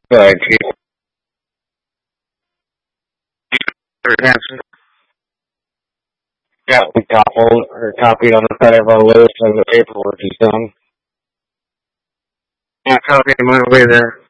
Go ahead, Chief. Hanson. Yeah, we copied on the side of our list and the paperwork is done. Yeah, copy them right away there.